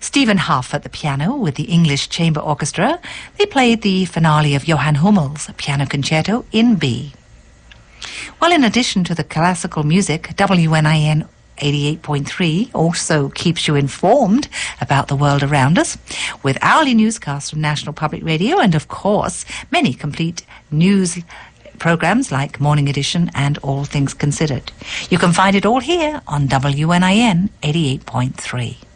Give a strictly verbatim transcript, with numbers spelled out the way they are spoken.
Stephen Huff at the piano with the English Chamber Orchestra. They played the finale of Johann Hummel's Piano Concerto in B. Well, in addition to the classical music, W N I N eighty-eight point three also keeps you informed about the world around us with hourly newscasts from National Public Radio and, of course, many complete news programs like Morning Edition and All Things Considered. You can find it all here on W N I N eighty-eight point three.